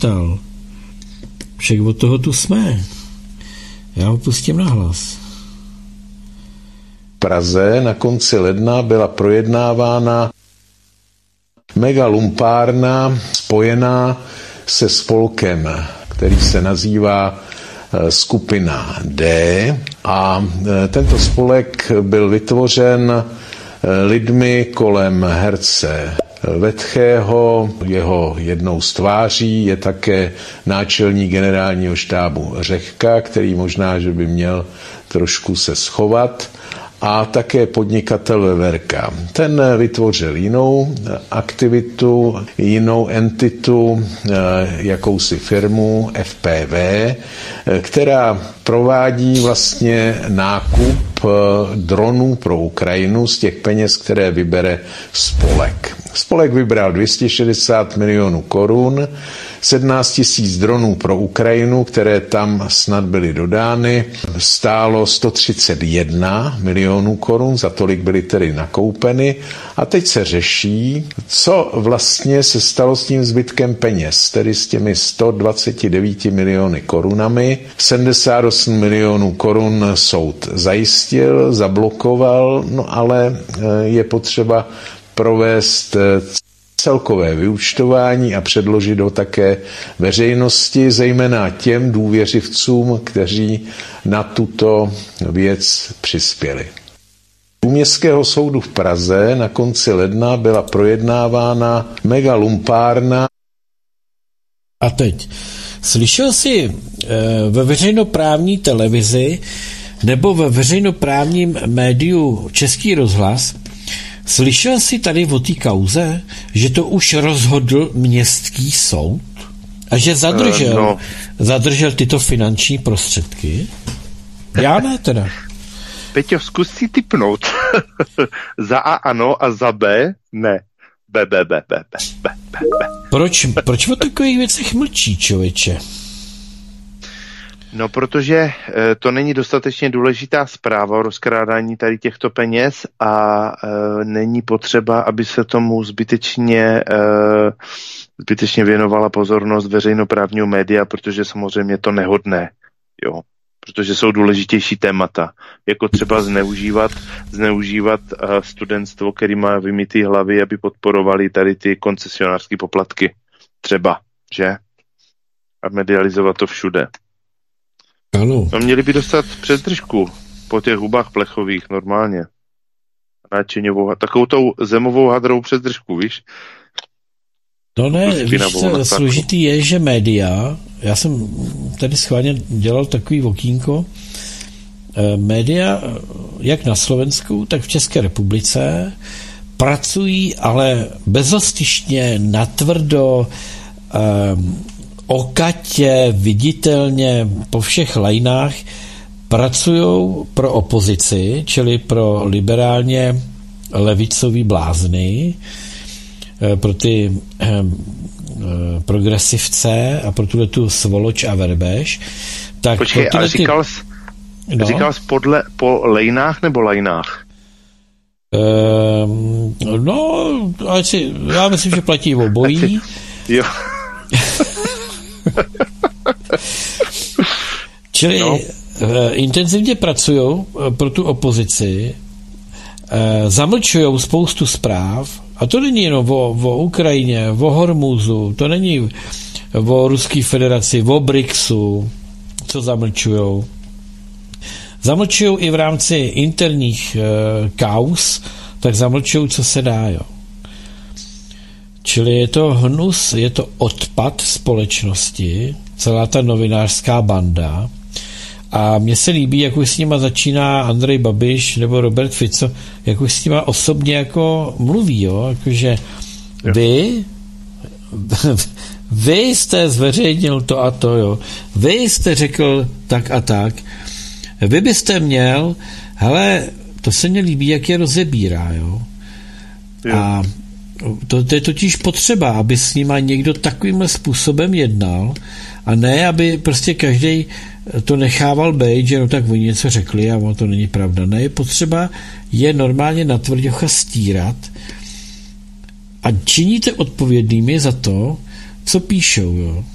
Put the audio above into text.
ptal. Však od toho tu jsme. Já ho pustím na hlas. V Praze na konci ledna byla projednávána megalumpárna spojená se spolkem, který se nazývá Skupina D, a tento spolek byl vytvořen lidmi kolem herce Vetchého. Jeho jednou z tváří je také náčelník generálního štábu Řehka, který možná, že by měl trošku se schovat, a také podnikatel Veverka. Ten vytvořil jinou aktivitu, jinou entitu, jakousi firmu FPV, která provádí vlastně nákup dronů pro Ukrajinu z těch peněz, které vybere spolek. Spolek vybral 260 milionů korun, 17 000 dronů pro Ukrajinu, které tam snad byly dodány, stálo 131 milionů korun, za tolik byly tedy nakoupeny, a teď se řeší, co vlastně se stalo s tím zbytkem peněz, tedy s těmi 129 miliony korunami. 78 milionů korun soud zajistil, zablokoval, no ale je potřeba provést celkové vyúčtování a předložit ho také veřejnosti, zejména těm důvěřivcům, kteří na tuto věc přispěli. U Městského soudu v Praze na konci ledna byla projednávána megalumpárna. A teď, slyšel jsi ve veřejnoprávní televizi nebo ve veřejnoprávním médiu Český rozhlas, slyšel jsi tady o té kauze, že to už rozhodl Městský soud a že zadržel tyto finanční prostředky? Já ne teda. Peťo, zkus si tipnout. Za A ano a za B ne. B. Proč o takových věcech mlčí, člověče? No, protože to není dostatečně důležitá zpráva o rozkrádání tady těchto peněz a není potřeba, aby se tomu zbytečně věnovala pozornost veřejnoprávního média, protože samozřejmě to nehodné, jo. Protože jsou důležitější témata, jako třeba zneužívat studentstvo, který má vymytý hlavy, aby podporovali tady ty koncesionářské poplatky. Třeba, že? A medializovat to všude. Ano. No, měli by dostat přezdržku po těch hubách plechových normálně. Takovou tou zemovou hadrou přezdržku, víš? No ne, víš, co složitý je, že média, já jsem tady schválně dělal takový okýnko, média, jak na Slovensku, tak v České republice, pracují ale bezostyšně, natvrdo, okatě, viditelně, po všech lajnách, pracují pro opozici, čili pro liberálně levicový blázny, pro ty progresivce a pro tu svoloč a verbež. Tak počkej, ale říkal jsi po lejnách nebo lajnách? No, já myslím, že platí obojí. Jo. Čili intenzivně pracují pro tu opozici, zamlčují spoustu zpráv, a to není jenom o Ukrajině, o Hormuzu, to není o Ruské federaci, o BRICSu, co zamlčujou. Zamlčují i v rámci interních kauz, tak zamlčují, co se dá, jo. Čili je to hnus, je to odpad společnosti, celá ta novinářská banda. A mně se líbí, jak už s nima začíná Andrej Babiš nebo Robert Fico, jak už s nima osobně jako mluví, jo, jakože vy jste zveřejnil to a to, jo, vy jste řekl tak a tak, vy byste měl, hele, to se mně líbí, jak je rozebírá, jo. A to je totiž potřeba, aby s nima někdo takovýmhle způsobem jednal a ne, aby prostě každý to nechával být, že no tak oni něco řekli a ono to není pravda. Ne, je potřeba je normálně natvrďocha stírat a činíte odpovědnými za to, co píšou, jo.